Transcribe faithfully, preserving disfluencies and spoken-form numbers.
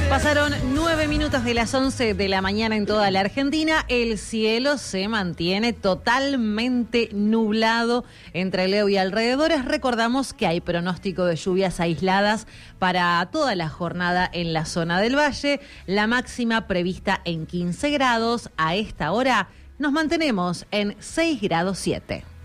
Pasaron nueve minutos de las once de la mañana en toda la Argentina. El cielo se mantiene totalmente nublado entre Leo y alrededores. Recordamos que hay pronóstico de lluvias aisladas para toda la jornada en la zona del valle. La máxima prevista en quince grados. A esta hora nos mantenemos en seis grados siete.